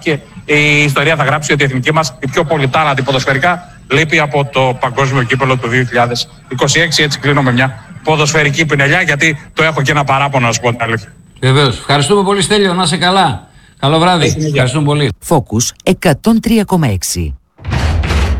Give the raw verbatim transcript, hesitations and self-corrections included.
και η ιστορία θα γράψει ότι η εθνική μας, η πιο πολυτάλαντη ποδοσφαιρικά, λείπει από το παγκόσμιο κύπελλο του δύο χιλιάδες είκοσι έξι. Έτσι κλείνω με μια ποδοσφαιρική πινελιά, γιατί το έχω και ένα παράπονο, να σου πω την αλήθεια. Βεβαίως. Ευχαριστούμε πολύ, Στέλιο. Να είσαι καλά. Καλό βράδυ. Ευχαριστούμε πολύ. Focus εκατόν τρία κόμμα έξι.